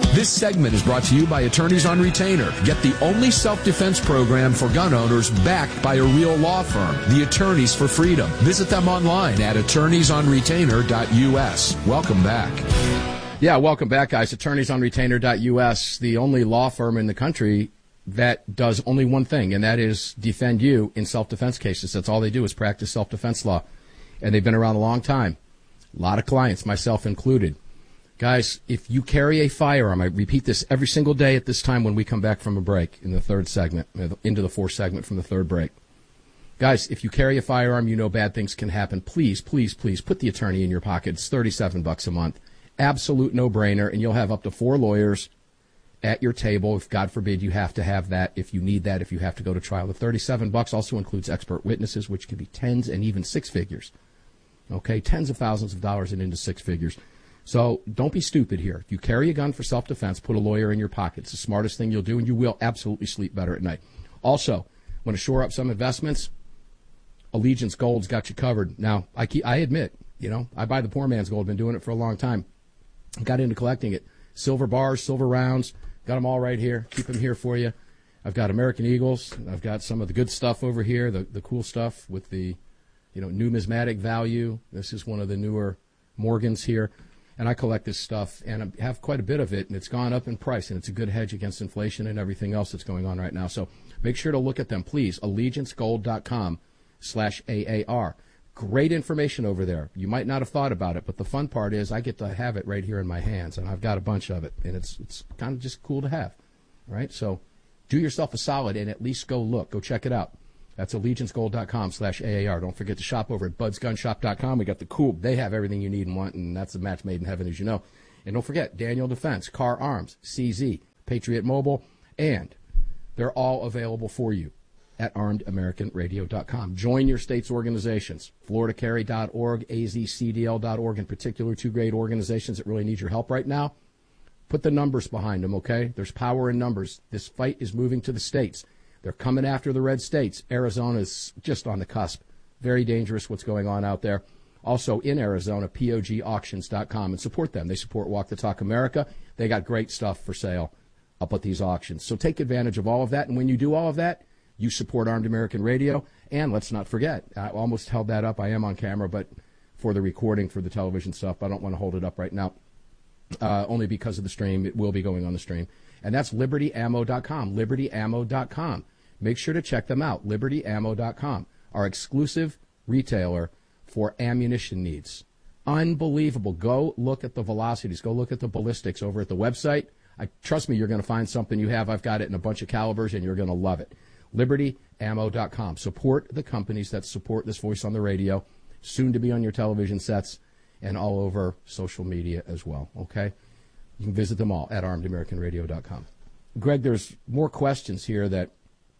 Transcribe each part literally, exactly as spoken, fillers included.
This segment is brought to you by Attorneys on Retainer. Get the only self-defense program for gun owners backed by a real law firm, the Attorneys for Freedom. Visit them online at attorneys on retainer dot U S. Welcome back. Yeah, welcome back, guys. attorneys on retainer dot U S, the only law firm in the country that does only one thing, and that is defend you in self-defense cases. That's all they do is practice self-defense law. And they've been around a long time. A lot of clients, myself included. Guys, if you carry a firearm, I repeat this every single day at this time when we come back from a break in the third segment, into the fourth segment from the third break. Guys, if you carry a firearm, you know bad things can happen. Please, please, please put the attorney in your pocket. It's thirty-seven bucks a month. Absolute no-brainer, and you'll have up to four lawyers at your table. If God forbid you have to have that, if you need that, if you have to go to trial. The thirty-seven bucks also includes expert witnesses, which can be tens and even six figures. Okay, tens of thousands of dollars and into six figures. So don't be stupid here. If you carry a gun for self-defense, put a lawyer in your pocket. It's the smartest thing you'll do, and you will absolutely sleep better at night. Also, want to shore up some investments? Allegiance Gold's got you covered. Now, I keep, I admit, you know, I buy the poor man's gold. Been doing it for a long time. Got into collecting it. Silver bars, silver rounds. Got them all right here. Keep them here for you. I've got American Eagles. I've got some of the good stuff over here, the, the cool stuff with the, you know, numismatic value. This is one of the newer Morgans here. And I collect this stuff, and I have quite a bit of it, and it's gone up in price, and it's a good hedge against inflation and everything else that's going on right now. So make sure to look at them, please. allegiance gold dot com slash A A R. Great information over there. You might not have thought about it, but the fun part is I get to have it right here in my hands, and I've got a bunch of it, and it's it's kind of just cool to have, right? So do yourself a solid and at least go look. Go check it out. That's allegiance gold dot com slash A A R. Don't forget to shop over at buds gun shop dot com. We got the cool. They have everything you need and want, and that's a match made in heaven, as you know. And don't forget, Daniel Defense, Car Arms, C Z, Patriot Mobile, and they're all available for you at armed american radio dot com. Join your state's organizations, florida carry dot org, A Z C D L dot org, in particular, two great organizations that really need your help right now. Put the numbers behind them, okay? There's power in numbers. This fight is moving to the states. They're coming after the red states. Arizona's just on the cusp. Very dangerous what's going on out there. Also in Arizona, P O G auctions dot com, and support them. They support Walk the Talk America. They got great stuff for sale up at these auctions. So take advantage of all of that, and when you do all of that, you support Armed American Radio. And let's not forget, I almost held that up. I am on camera, but for the recording, for the television stuff, I don't want to hold it up right now, uh, only because of the stream. It will be going on the stream. And that's liberty ammo dot com, liberty ammo dot com. Make sure to check them out, liberty ammo dot com, our exclusive retailer for ammunition needs. Unbelievable. Go look at the velocities. Go look at the ballistics over at the website. I, trust me, you're going to find something you have. I've got it in a bunch of calibers, and you're going to love it. liberty ammo dot com. Support the companies that support this voice on the radio, soon to be on your television sets, and all over social media as well, okay? You can visit them all at armed american radio dot com. Greg, there's more questions here that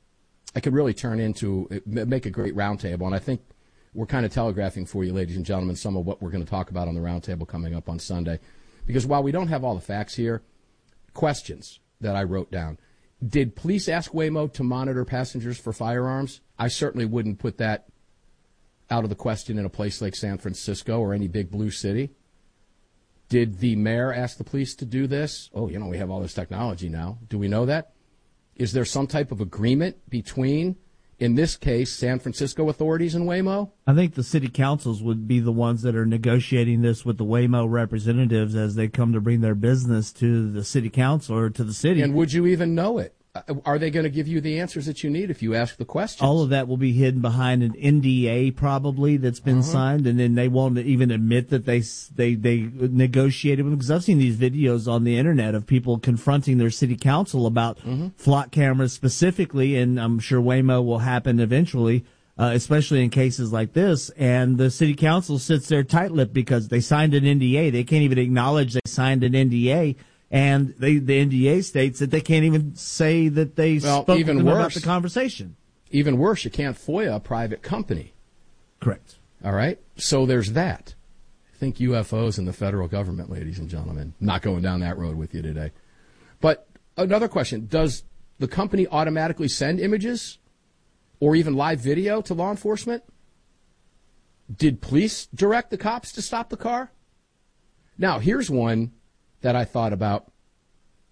I could really turn into, make a great roundtable, and I think we're kind of telegraphing for you, ladies and gentlemen, some of what we're going to talk about on the roundtable coming up on Sunday. Because while we don't have all the facts here, questions that I wrote down. Did police ask Waymo to monitor passengers for firearms? I certainly wouldn't put that out of the question in a place like San Francisco or any big blue city. Did the mayor ask the police to do this? Oh, you know, we have all this technology now. Do we know that? Is there some type of agreement between, in this case, San Francisco authorities and Waymo? I think the city councils would be the ones that are negotiating this with the Waymo representatives as they come to bring their business to the city council or to the city. And would you even know it? Are they going to give you the answers that you need if you ask the questions? All of that will be hidden behind an N D A probably that's been uh-huh. signed, and then they won't even admit that they they they negotiated with them. Because I've seen these videos on the internet of people confronting their city council about mm-hmm. flock cameras specifically, and I'm sure Waymo will happen eventually, uh, especially in cases like this. And the city council sits there tight-lipped because they signed an N D A. They can't even acknowledge they signed an N D A. And they, the N D A states that they can't even say that they well, spoke even to them worse, about the conversation. Even worse, you can't FOIA a private company. Correct. All right? So there's that. Think U F Os and the federal government, ladies and gentlemen. Not going down that road with you today. But another question, does the company automatically send images or even live video to law enforcement? Did police direct the cops to stop the car? Now, here's one that I thought about.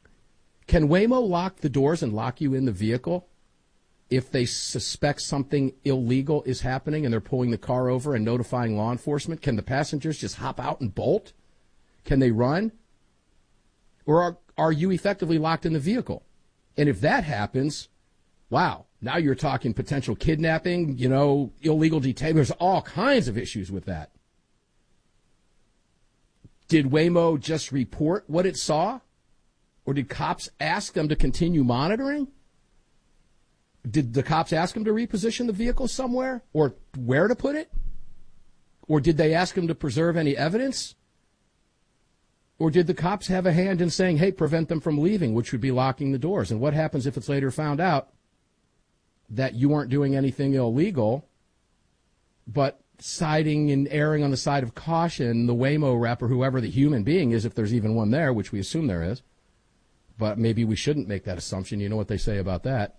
Can Waymo lock the doors and lock you in the vehicle if they suspect something illegal is happening and they're pulling the car over and notifying law enforcement? Can the passengers just hop out and bolt? Can they run? Or are, are you effectively locked in the vehicle? And if that happens, wow, now you're talking potential kidnapping, you know, illegal detention. There's all kinds of issues with that. Did Waymo just report what it saw? Or did cops ask them to continue monitoring? Did the cops ask them to reposition the vehicle somewhere? Or where to put it? Or did they ask them to preserve any evidence? Or did the cops have a hand in saying, hey, prevent them from leaving, which would be locking the doors? And what happens if it's later found out that you weren't doing anything illegal, but siding and erring on the side of caution, the Waymo rep or whoever the human being is, if there's even one there, which we assume there is, but maybe we shouldn't make that assumption. You know what they say about that.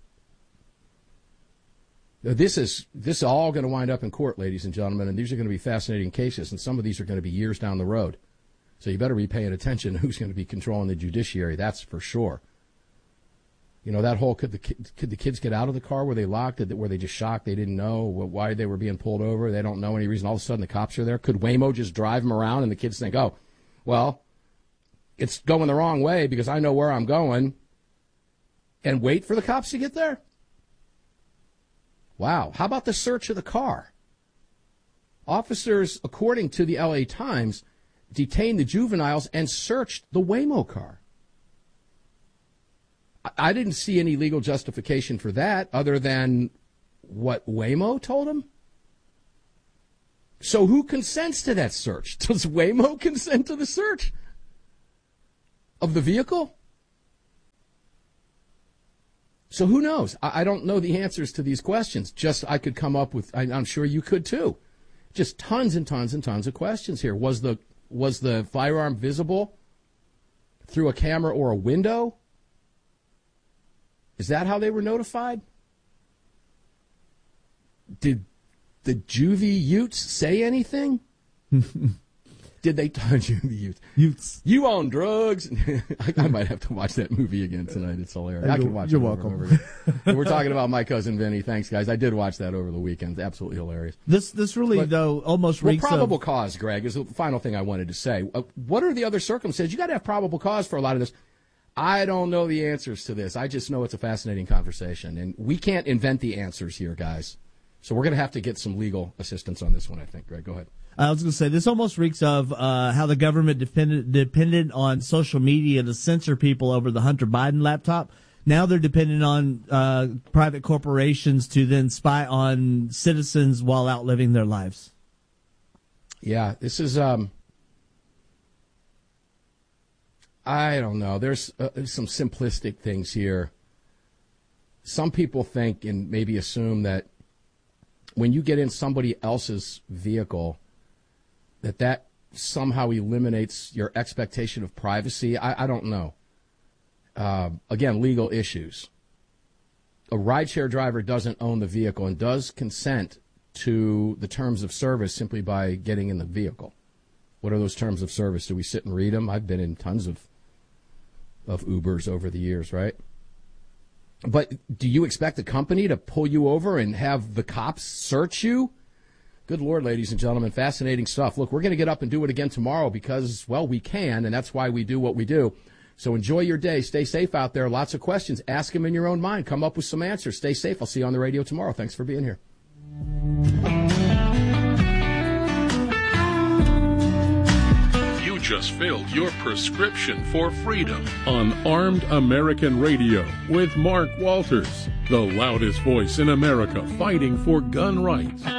This is this is all going to wind up in court, ladies and gentlemen, and these are going to be fascinating cases, and some of these are going to be years down the road. So you better be paying attention to who's going to be controlling the judiciary, that's for sure. You know, that whole, could the could the kids get out of the car? Were they locked? Did, were they just shocked? They didn't know why they were being pulled over? They don't know any reason. All of a sudden the cops are there. Could Waymo just drive them around and the kids think, oh, well, it's going the wrong way because I know where I'm going, and wait for the cops to get there? Wow. How about the search of the car? Officers, according to the L A Times, detained the juveniles and searched the Waymo car. I didn't see any legal justification for that other than what Waymo told them. So who consents to that search? Does Waymo consent to the search of the vehicle? So who knows? I don't know the answers to these questions. Just I could come up with, I'm sure you could too. Just tons and tons and tons of questions here. Was the was the firearm visible through a camera or a window? Is that how they were notified? Did the juvie Utes say anything? Did they touch you, the Utes? Utes. You own drugs. I, I might have to watch that movie again tonight. It's hilarious. I can watch You're it welcome. over and over again. We're talking about My Cousin Vinny. Thanks, guys. I did watch that over the weekend. Absolutely hilarious. This this really, But, though, almost well, reeks probable of... cause, Greg, is the final thing I wanted to say. Uh, what are the other circumstances? You got to have probable cause for a lot of this. I don't know the answers to this. I just know it's a fascinating conversation. And we can't invent the answers here, guys. So we're going to have to get some legal assistance on this one, I think. Greg, go ahead. I was going to say, this almost reeks of uh, how the government depended, depended on social media to censor people over the Hunter Biden laptop. Now they're dependent on uh, private corporations to then spy on citizens while out living their lives. Yeah, this is, um, I don't know. There's uh, some simplistic things here. Some people think and maybe assume that when you get in somebody else's vehicle, that that somehow eliminates your expectation of privacy. I, I don't know. Uh, again, legal issues. A rideshare driver doesn't own the vehicle and does consent to the terms of service simply by getting in the vehicle. What are those terms of service? Do we sit and read them? I've been in tons of of Ubers over the years, right? But do you expect the company to pull you over and have the cops search you? Good Lord, ladies and gentlemen, fascinating stuff. Look, we're going to get up and do it again tomorrow because, well, we can, and that's why we do what we do. So enjoy your day. Stay safe out there. Lots of questions. Ask them in your own mind. Come up with some answers. Stay safe. I'll see you on the radio tomorrow. Thanks for being here. You just filled your prescription for freedom on Armed American Radio with Mark Walters, the loudest voice in America fighting for gun rights.